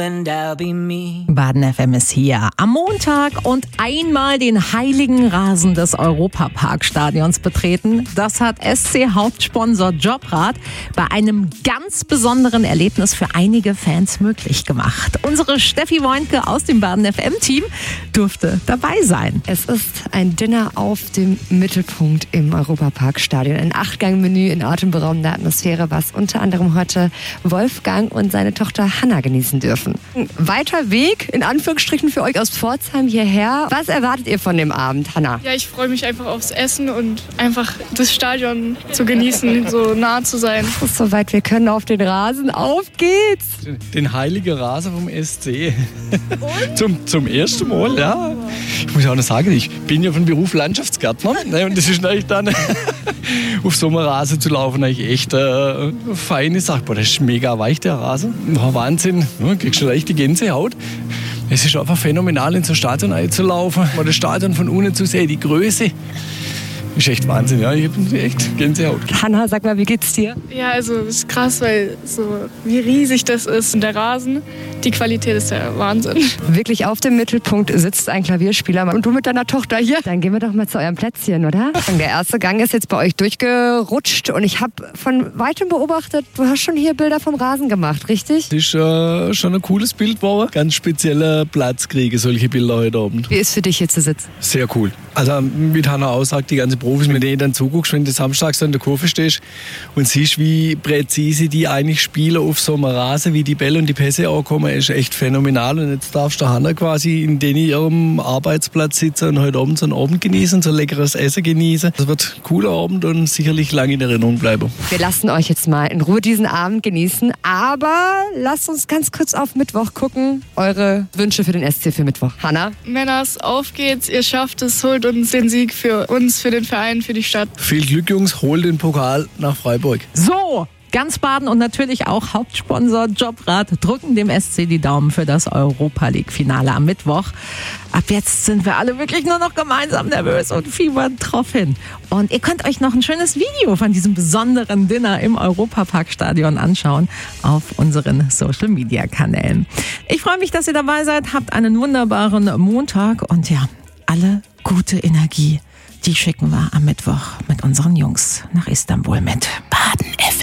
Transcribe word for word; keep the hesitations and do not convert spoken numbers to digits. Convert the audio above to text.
Baden F M ist hier am Montag und einmal den heiligen Rasen des Europaparkstadions betreten. Das hat S C-Hauptsponsor Jobrad bei einem ganz besonderen Erlebnis für einige Fans möglich gemacht. Unsere Steffi Wointke aus dem Baden F M-Team durfte dabei sein. Es ist ein Dinner auf dem Mittelpunkt im Europaparkstadion. Ein Achtgang-Menü in atemberaubender Atmosphäre, was unter anderem heute Wolfgang und seine Tochter Hanna genießen dürfen. Ein weiter Weg, in Anführungsstrichen, für euch aus Pforzheim hierher. Was erwartet ihr von dem Abend, Hanna? Ja, ich freue mich einfach aufs Essen und einfach das Stadion zu genießen, so nah zu sein. Es ist soweit, wir können auf den Rasen. Auf geht's! Den heiligen Rasen vom S C. zum, zum ersten Mal, ja. Ich muss auch noch sagen, ich bin ja von Beruf Landschaftsgärtner. Ne, und das ist natürlich dann auf so einem Rasen zu laufen, eigentlich echt äh, eine feine Sache. Boah, das ist mega weich, der Rasen. Boah, Wahnsinn. Ja, kriegst schon echt die Gänsehaut. Es ist einfach phänomenal, in so ein Stadion einzulaufen. Mal das Stadion von unten zu sehen, die Größe. Ist echt Wahnsinn, ja. Ich hab echt Gänsehaut. Hanna, sag mal, wie geht's dir? Ja, also das ist krass, weil so wie riesig das ist. Und der Rasen, die Qualität ist ja Wahnsinn. Wirklich auf dem Mittelpunkt sitzt ein Klavierspieler und du mit deiner Tochter hier. Dann gehen wir doch mal zu eurem Plätzchen, oder? Der erste Gang ist jetzt bei euch durchgerutscht und ich habe von weitem beobachtet, du hast schon hier Bilder vom Rasen gemacht, richtig? Das ist äh, schon ein cooles Bild geworden. Ganz spezieller Platz kriege solche Bilder heute Abend. Wie ist für dich hier zu sitzen? Sehr cool. Also mit Hanna aussagt, die ganze Profis, mit denen du dann zuguckst, wenn du samstags so in der Kurve stehst und siehst, wie präzise die eigentlich spielen auf so einem Rasen, wie die Bälle und die Pässe ankommen, ist echt phänomenal. Und jetzt darfst du Hanna quasi in den ihrem Arbeitsplatz sitzen und heute Abend so einen Abend genießen, so leckeres Essen genießen. Das wird ein cooler Abend und sicherlich lange in Erinnerung bleiben. Wir lassen euch jetzt mal in Ruhe diesen Abend genießen, aber lasst uns ganz kurz auf Mittwoch gucken. Eure Wünsche für den S C für Mittwoch. Hanna? Männers, auf geht's, ihr schafft es, holt uns den Sieg für uns, für den Verein, für die Stadt. Viel Glück, Jungs, holt den Pokal nach Freiburg. So, ganz Baden und natürlich auch Hauptsponsor Jobrad drücken dem S C die Daumen für das Europa-League-Finale am Mittwoch. Ab jetzt sind wir alle wirklich nur noch gemeinsam nervös und fiebern drauf hin. Und ihr könnt euch noch ein schönes Video von diesem besonderen Dinner im Europaparkstadion anschauen auf unseren Social-Media-Kanälen. Ich freue mich, dass ihr dabei seid. Habt einen wunderbaren Montag und ja, alle gute Energie. Die schicken wir am Mittwoch mit unseren Jungs nach Istanbul mit Baden F M.